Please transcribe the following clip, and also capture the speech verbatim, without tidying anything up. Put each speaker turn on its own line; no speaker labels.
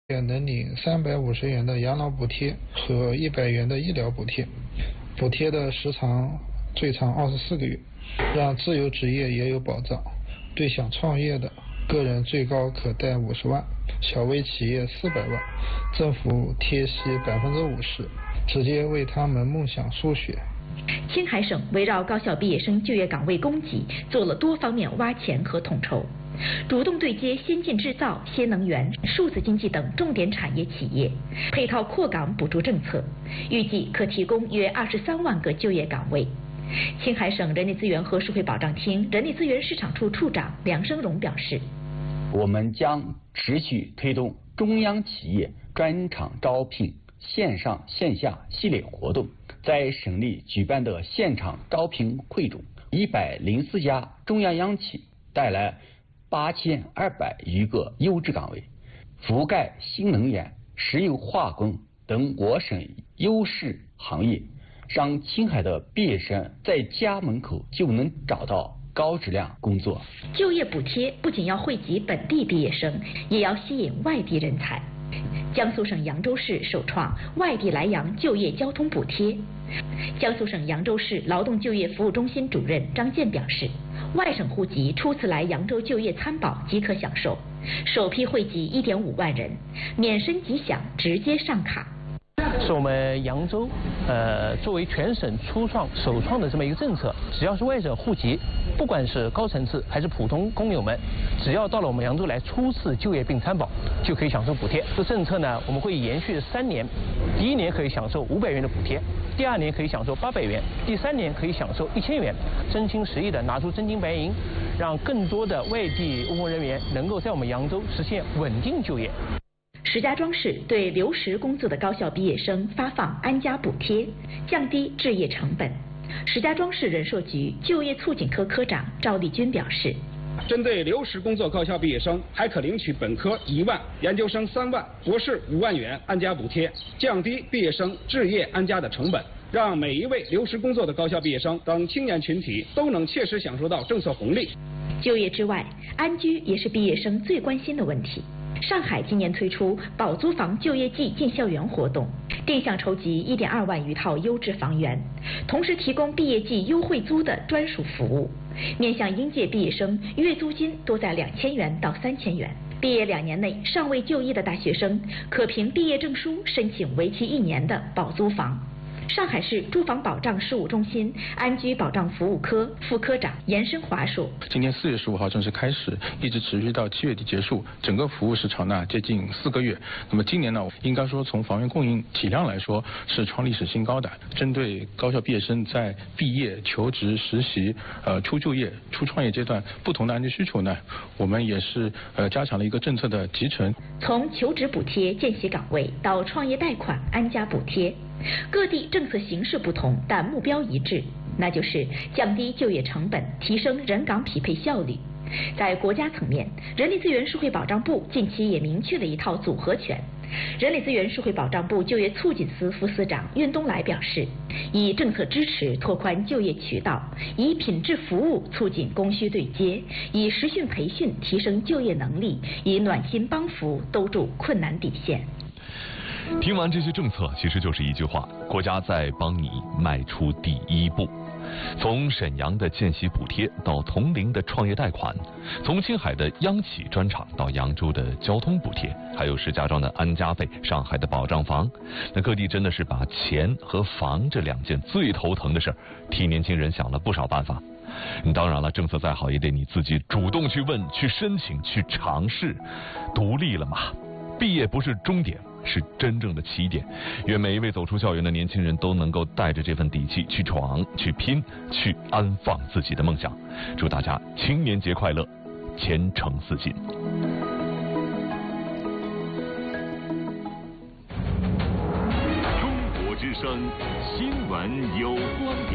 也能领三百五十元的养老补贴和一百元的医疗补贴，补贴的时长最长二十四个月，让自由职业也有保障。对想创业的个人最高可贷五十万，小微企业四百万，政府贴息百分之五十，直接为他们梦想输血。
青海省围绕高校毕业生就业岗位供给做了多方面挖潜和统筹，主动对接先进制造、新能源、数字经济等重点产业企业，配套扩岗补助政策，预计可提供约二十三万个就业岗位。青海省人力资源和社会保障厅人力资源市场处处长梁生荣表示，
我们将持续推动中央企业专场招聘线上线下系列活动，在省里举办的现场招聘会中，一百零四家中央央企带来八千二百余个优质岗位，覆盖新能源、石油化工等我省优势行业，让青海的毕业生在家门口就能找到高质量工作。
就业补贴不仅要惠及本地毕业生，也要吸引外地人才。江苏省扬州市首创外地来洋就业交通补贴。江苏省扬州市劳动就业服务中心主任张健表示，外省户籍初次来扬州就业参保即可享受，首批惠及一点五万人，免申即享，直接上卡。
是我们扬州呃作为全省初创首创的这么一个政策，只要是外省户籍，不管是高层次还是普通工友们，只要到了我们扬州来初次就业并参保，就可以享受补贴。这政策呢，我们会延续三年，第一年可以享受五百元的补贴，第二年可以享受八百元，第三年可以享受一千元，真心实意的拿出真金白银，让更多的外地务工人员能够在我们扬州实现稳定就业。
石家庄市对留实工作的高校毕业生发放安家补贴，降低置业成本。石家庄市人社局就业促进科科长赵丽君表示，
针对留实工作高校毕业生，还可领取本科一万、研究生三万、博士五万元安家补贴，降低毕业生置业安家的成本，让每一位留实工作的高校毕业生等青年群体都能切实享受到政策红利。
就业之外，安居也是毕业生最关心的问题。上海今年推出保租房就业季进校园活动，定向筹集一点二万余套优质房源，同时提供毕业季优惠租的专属服务，面向应届毕业生，月租金多在两千元到三千元。毕业两年内尚未就业的大学生，可凭毕业证书申请为期一年的保租房。上海市住房保障事务中心安居保障服务科副科长严生华说，
今年四月十五号正式开始，一直持续到七月底结束，整个服务时长呢接近四个月。那么今年呢，应该说从房源供应体量来说是创历史新高的。针对高校毕业生在毕业、求职、实习、呃初就业、初创业阶段不同的安居需求呢，我们也是呃加强了一个政策的集成。
从求职补贴、见习岗位到创业贷款、安家补贴，各地政策形式不同，但目标一致，那就是降低就业成本，提升人岗匹配效率。在国家层面，人力资源社会保障部近期也明确了一套组合拳。人力资源社会保障部就业促进司副司长运东来表示，以政策支持拓宽就业渠道，以品质服务促进供需对接，以实训培训提升就业能力，以暖心帮扶兜住困难底线。
听完这些政策，其实就是一句话：国家在帮你迈出第一步。从沈阳的见习补贴到铜陵的创业贷款，从青海的央企专场到扬州的交通补贴，还有石家庄的安家费、上海的保障房，那各地真的是把钱和房这两件最头疼的事儿，替年轻人想了不少办法。当然了，政策再好也得你自己主动去问、去申请、去尝试。独立了嘛，毕业不是终点，是真正的起点。愿每一位走出校园的年轻人都能够带着这份底气去闯、去拼、去安放自己的梦想。祝大家青年节快乐，前程似锦。
中国之声新闻有观点。